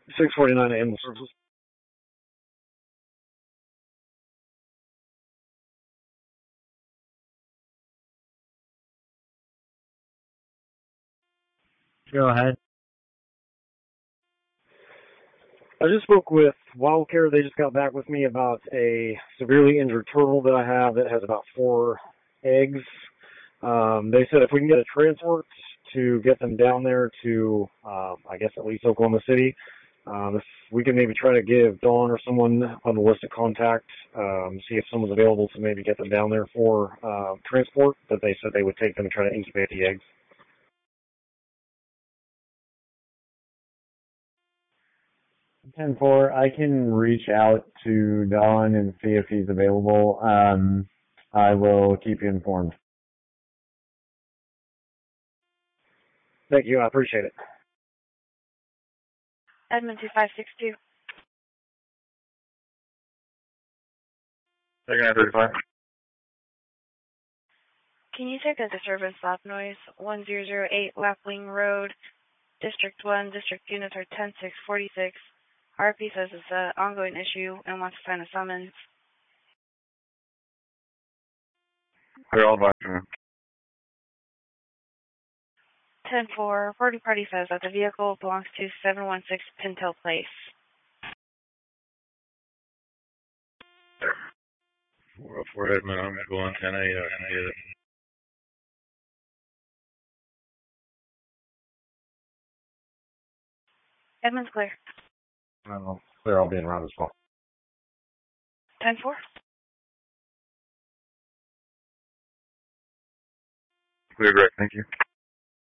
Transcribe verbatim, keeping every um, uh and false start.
six forty-nine Animal Services. Go ahead. I just spoke with WildCare. They just got back with me about a severely injured turtle that I have that has about four eggs. Um, they said if we can get a transport to get them down there to, uh, I guess at least Oklahoma City, um, if we can maybe try to give Dawn or someone on the list of contacts, um, see if someone's available to maybe get them down there for uh, transport, but they said they would take them and try to incubate the eggs. ten four, I can reach out to Don and see if he's available. Um, I will keep you informed. Thank you. I appreciate it. Edmund two five six two. Second thirty-five. Can you take a disturbance stop noise one zero zero eight Lapwing Road, District one, District units are ten six forty-six. R P says it's an ongoing issue and wants to sign a summons. They're all advised. ten four, reporting party says that the vehicle belongs to seven one six Pintail Place. four oh four Edmund, I'm going to go on ten eight. Uh, Edmund's clear. Well, clear, I'll be in around as well. ten four. Clear, Greg. Thank you.